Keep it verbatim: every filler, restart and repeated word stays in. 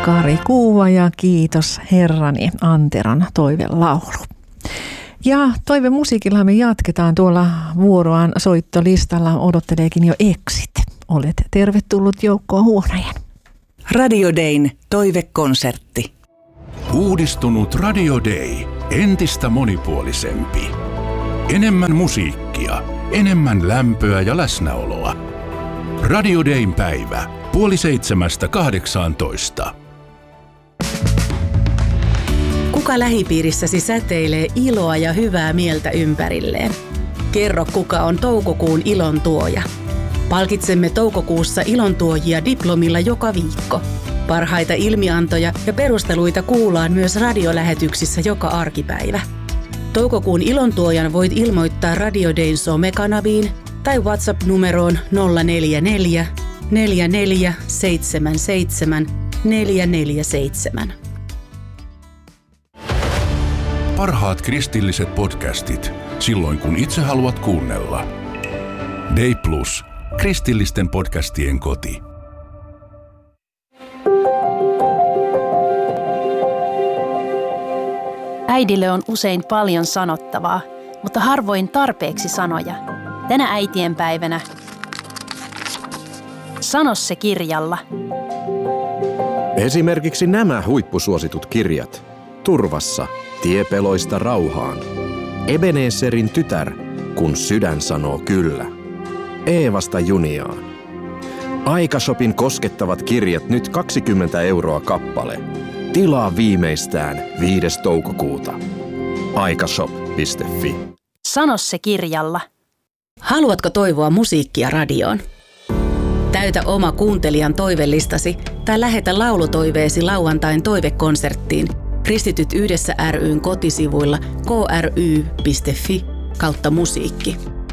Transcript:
Kari Kuuva ja Kiitos Herrani, Anteron toivelaulu. Ja toivemusiikilla me jatketaan tuolla vuoroaan soittolistalla. Odotteleekin jo Exit. Olet tervetullut joukkoon Huonajan. Radio Dayn toivekonsertti. Uudistunut Radio Day. Entistä monipuolisempi. Enemmän musiikkia, enemmän lämpöä ja läsnäoloa. Radio Dayn päivä. Puoli seitsemästä kahdeksaantoista. Kuka lähipiirissäsi säteilee iloa ja hyvää mieltä ympärilleen? Kerro, kuka on toukokuun ilon tuoja. Palkitsemme toukokuussa ilontuojia diplomilla joka viikko. Parhaita ilmiantoja ja perusteluita kuullaan myös radiolähetyksissä joka arkipäivä. Toukokuun ilontuojan voit ilmoittaa Radio Dayn somekanaviin tai WhatsApp-numeroon nolla neljä neljä, neljä neljä seitsemän seitsemän, neljä neljä seitsemän. Parhaat kristilliset podcastit, silloin kun itse haluat kuunnella. Day Plus, kristillisten podcastien koti. Äidille on usein paljon sanottavaa, mutta harvoin tarpeeksi sanoja. Tänä äitienpäivänä sano se kirjalla. Esimerkiksi nämä huippusuositut kirjat. Turvassa, tiepeloista rauhaan. Ebenezerin tytär, kun sydän sanoo kyllä. Eevasta Juniaan. Aikashopin koskettavat kirjat nyt kaksikymmentä euroa kappale. Tilaa viimeistään viides toukokuuta. aikashop piste fi. Sano se kirjalla. Haluatko toivoa musiikkia radioon? Täytä oma kuuntelijan toivelistasi tai lähetä laulutoiveesi lauantain toivekonserttiin Kristityt yhdessä ry:n kotisivuilla k r y piste f i kautta musiikki.